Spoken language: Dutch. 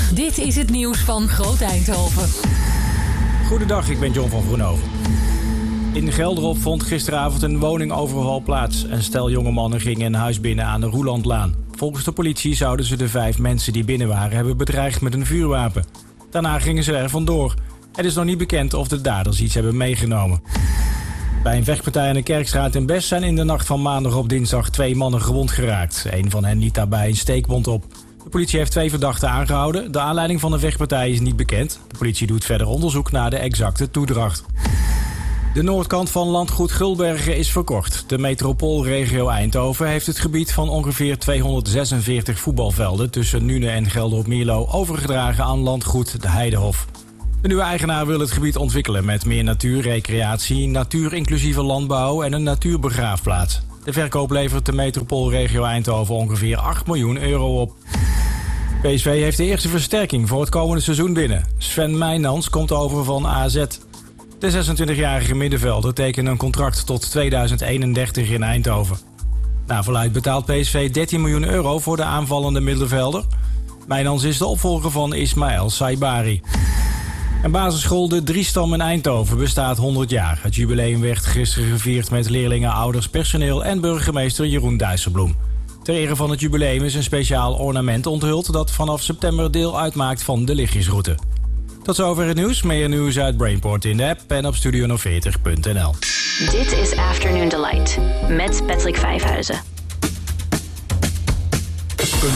Dit is het nieuws van Groot Eindhoven. Goedendag, ik ben John van Vroenhoven. In Gelderop vond gisteravond een woningoverval plaats. Een stel jonge mannen gingen een huis binnen aan de Roelandlaan. Volgens de politie zouden ze de 5 mensen die binnen waren hebben bedreigd met een vuurwapen. Daarna gingen ze er vandoor. Het is nog niet bekend of de daders iets hebben meegenomen. Bij een vechtpartij aan de Kerkstraat in Best zijn in de nacht van maandag op dinsdag 2 mannen gewond geraakt. Een van hen liet daarbij een steekwond op. De politie heeft 2 verdachten aangehouden. De aanleiding van de vechtpartij is niet bekend. De politie doet verder onderzoek naar de exacte toedracht. De noordkant van landgoed Gulbergen is verkocht. De metropoolregio Eindhoven heeft het gebied van ongeveer 246 voetbalvelden tussen Nune en Gelderop-Mierlo overgedragen aan landgoed de Heidehof. De nieuwe eigenaar wil het gebied ontwikkelen met meer natuur, recreatie, natuurinclusieve landbouw en een natuurbegraafplaats. De verkoop levert de metropoolregio Eindhoven ongeveer 8 miljoen euro op. PSV heeft de eerste versterking voor het komende seizoen binnen. Sven Meijnans komt over van AZ. De 26-jarige middenvelder tekende een contract tot 2031 in Eindhoven. Naar verluidt betaalt PSV 13 miljoen euro voor de aanvallende middenvelder. Meijnans is de opvolger van Ismaël Saibari. En basisschool De Driestam in Eindhoven bestaat 100 jaar. Het jubileum werd gisteren gevierd met leerlingen, ouders, personeel en burgemeester Jeroen Dijsselbloem. Ter ere van het jubileum is een speciaal ornament onthuld dat vanaf september deel uitmaakt van de lichtjesroute. Tot zover het nieuws. Meer nieuws uit Brainport in de app en op studio40.nl. Dit is Afternoon Delight met Patrick Vijfhuizen.